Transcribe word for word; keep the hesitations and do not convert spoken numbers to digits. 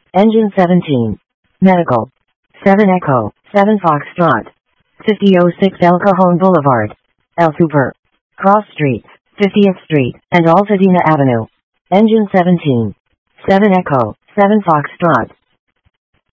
Engine seventeen. Medical. seven Echo, seven Foxtrot. fifty oh six El Cajon Boulevard. El Super. Cross Streets, fiftieth Street, and Altadena Avenue. Engine seventeen. seven Echo, seven Foxtrot.